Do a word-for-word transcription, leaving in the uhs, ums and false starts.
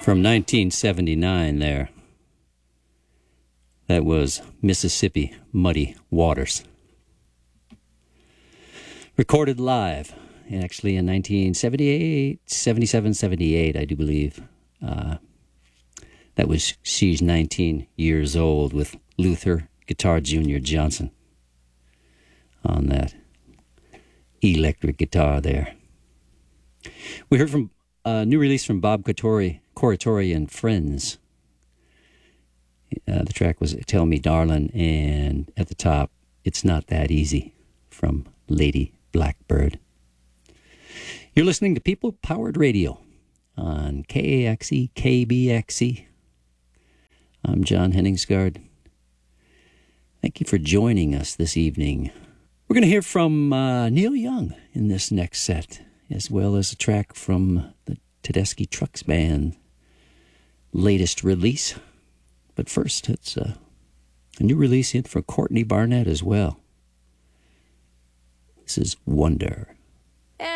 From nineteen seventy-nine there. That was Mississippi Muddy Waters. Recorded live, actually in nineteen seventy-eight, seventy-seven, seventy-eight, I do believe. Uh, that was She's nineteen Years Old with Luther Guitar Junior Johnson on that electric guitar there. We heard from a new release from Bob Corritore, Corritore and Friends. Uh, the track was Tell Me Darlin', and at the top, It's Not That Easy from Lady Blackbird. You're listening to People Powered Radio on K A X E, K B X E. I'm John Henningsgaard. Thank you for joining us this evening. We're going to hear from uh, Neil Young in this next set, as well as a track from the Tedeschi Trucks Band latest release. But first, it's uh, a new release in for Courtney Barnett as well. This is Wonder.